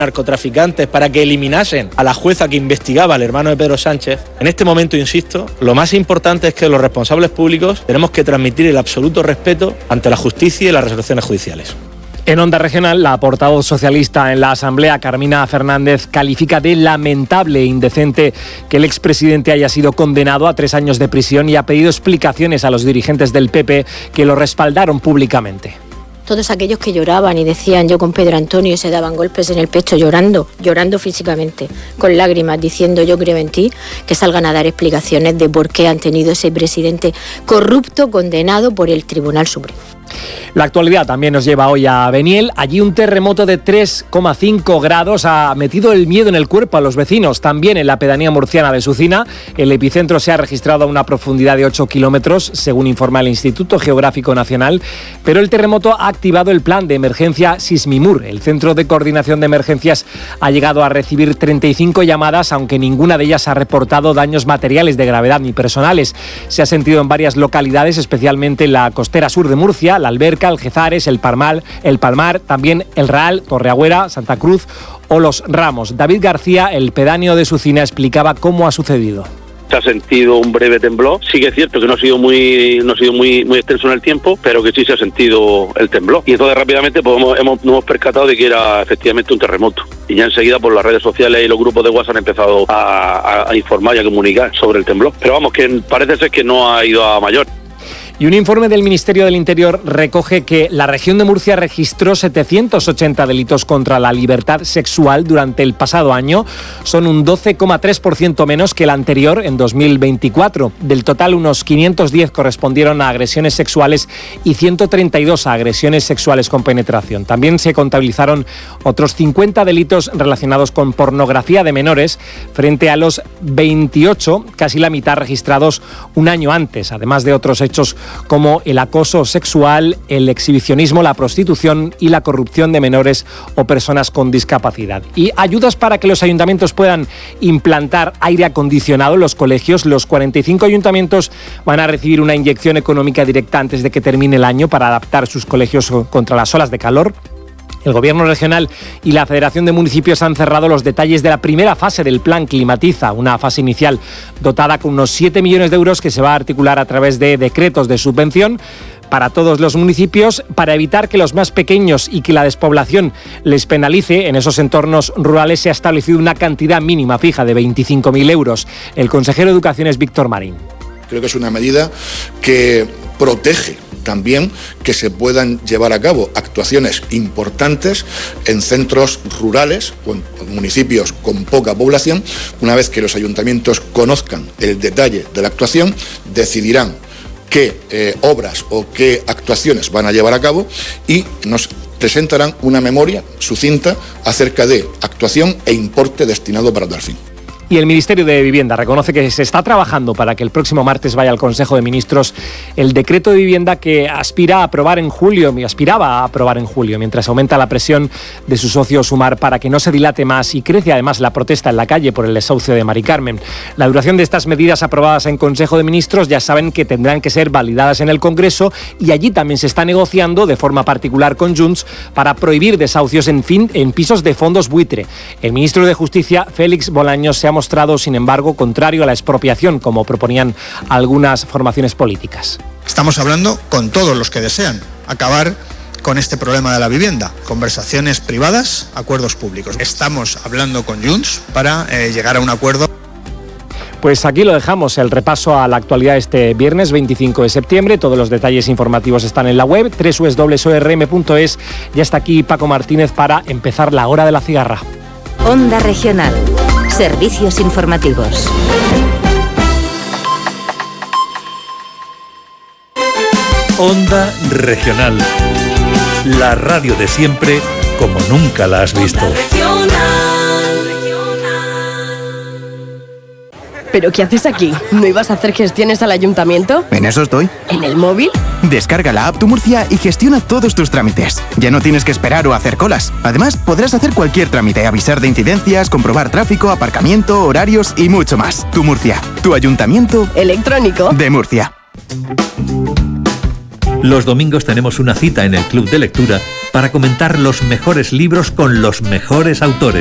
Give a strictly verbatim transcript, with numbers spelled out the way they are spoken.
narcotraficantes para que eliminasen a la jueza que investigaba al hermano de Pedro Sánchez. En este momento, insisto, lo más importante es que los responsables públicos tenemos que transmitir el absoluto respeto ante la justicia y las resoluciones judiciales. En Onda Regional, la portavoz socialista en la Asamblea, Carmina Fernández, califica de lamentable e indecente que el expresidente haya sido condenado a tres años de prisión y ha pedido explicaciones a los dirigentes del P P que lo respaldaron públicamente. Todos aquellos que lloraban y decían yo con Pedro Antonio, se daban golpes en el pecho llorando, llorando físicamente, con lágrimas, diciendo yo creo en ti, que salgan a dar explicaciones de por qué han tenido ese presidente corrupto condenado por el Tribunal Supremo. La actualidad también nos lleva hoy a Beniel. Allí un terremoto de tres coma cinco grados ha metido el miedo en el cuerpo a los vecinos. También en la pedanía murciana de Sucina, el epicentro se ha registrado a una profundidad de ocho kilómetros, según informa el Instituto Geográfico Nacional. Pero el terremoto ha activado el plan de emergencia Sismimur. El Centro de Coordinación de Emergencias ha llegado a recibir treinta y cinco llamadas, aunque ninguna de ellas ha reportado daños materiales de gravedad ni personales. Se ha sentido en varias localidades, especialmente en la costera sur de Murcia, la Alberca, Algezares, el Palmar, el Palmar, también el Real, Torreagüera, Santa Cruz o Los Ramos. David García, el pedáneo de Sucina, explicaba cómo ha sucedido. Se ha sentido un breve temblor. Sí que es cierto que no ha sido muy no ha sido muy muy extenso en el tiempo, pero que sí se ha sentido el temblor. Y entonces rápidamente pues, hemos, hemos, nos hemos percatado de que era efectivamente un terremoto. Y ya enseguida por las redes sociales y los grupos de WhatsApp han empezado a, a, a informar y a comunicar sobre el temblor. Pero vamos, que parece ser que no ha ido a mayor. Y un informe del Ministerio del Interior recoge que la región de Murcia registró setecientos ochenta delitos contra la libertad sexual durante el pasado año. Son un doce coma tres por ciento menos que el anterior, en dos mil veinticuatro. Del total, unos quinientos diez correspondieron a agresiones sexuales y ciento treinta y dos a agresiones sexuales con penetración. También se contabilizaron otros cincuenta delitos relacionados con pornografía de menores, frente a los veintiocho, casi la mitad, registrados un año antes, además de otros hechos como el acoso sexual, el exhibicionismo, la prostitución y la corrupción de menores o personas con discapacidad. Y ayudas para que los ayuntamientos puedan implantar aire acondicionado en los colegios. Los cuarenta y cinco ayuntamientos van a recibir una inyección económica directa antes de que termine el año para adaptar sus colegios contra las olas de calor. El Gobierno regional y la Federación de Municipios han cerrado los detalles de la primera fase del Plan Climatiza, una fase inicial dotada con unos siete millones de euros que se va a articular a través de decretos de subvención para todos los municipios, para evitar que los más pequeños y que la despoblación les penalice. En esos entornos rurales se ha establecido una cantidad mínima fija de veinticinco mil euros. El consejero de Educación es Víctor Marín. Creo que es una medida que protege también que se puedan llevar a cabo actuaciones importantes en centros rurales o en municipios con poca población. Una vez que los ayuntamientos conozcan el detalle de la actuación, decidirán qué eh, obras o qué actuaciones van a llevar a cabo y nos presentarán una memoria sucinta acerca de actuación e importe destinado para tal fin. Y el Ministerio de Vivienda reconoce que se está trabajando para que el próximo martes vaya al Consejo de Ministros el decreto de vivienda que aspira a aprobar en julio, aspiraba a aprobar en julio, mientras aumenta la presión de su socio Sumar para que no se dilate más y crece además la protesta en la calle por el desahucio de Mari Carmen. La duración de estas medidas aprobadas en Consejo de Ministros ya saben que tendrán que ser validadas en el Congreso y allí también se está negociando de forma particular con Junts para prohibir desahucios en, fin, en pisos de fondos buitre. El ministro de Justicia, Félix Bolaños, se ha mostrado, sin embargo, contrario a la expropiación, como proponían algunas formaciones políticas. Estamos hablando con todos los que desean acabar con este problema de la vivienda. Conversaciones privadas, acuerdos públicos. Estamos hablando con Junts para eh, llegar a un acuerdo. Pues aquí lo dejamos, el repaso a la actualidad este viernes veinticinco de septiembre. Todos los detalles informativos están en la web doble u doble u doble u punto o r m punto es. Ya está aquí Paco Martínez para empezar la hora de la cigarra. Onda Regional. Servicios informativos. Onda Regional. La radio de siempre como nunca la has visto. ¿Pero qué haces aquí? ¿No ibas a hacer gestiones al ayuntamiento? En eso estoy. ¿En el móvil? Descarga la app Tu Murcia y gestiona todos tus trámites. Ya no tienes que esperar o hacer colas. Además, podrás hacer cualquier trámite, avisar de incidencias, comprobar tráfico, aparcamiento, horarios y mucho más. Tu Murcia, tu ayuntamiento electrónico de Murcia. Los domingos tenemos una cita en el Club de Lectura para comentar los mejores libros con los mejores autores.